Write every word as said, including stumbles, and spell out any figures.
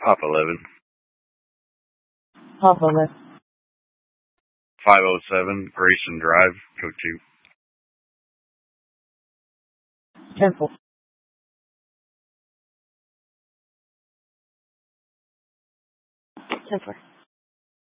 Pop eleven. Pop eleven. five oh seven Grayson Drive, code two. Temple. Temple.